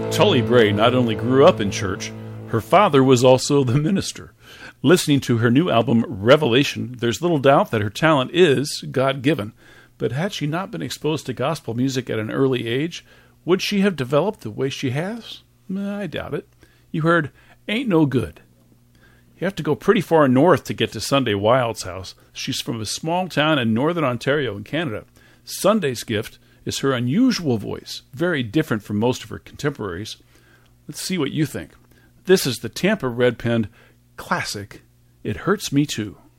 Tully Bray not only grew up in church, her father was also the minister. Listening to her new album, Revelation, there's little doubt that her talent is God-given. But had she not been exposed to gospel music at an early age, would she have developed the way she has? I doubt it. You heard, Ain't No Good. You have to go pretty far north to get to Sunday Wilde's house. She's from a small town in northern Ontario in Canada. Sunday's gift is her unusual voice, very different from most of her contemporaries. Let's see what you think. This is the Tampa Red Pen classic, It Hurts Me Too.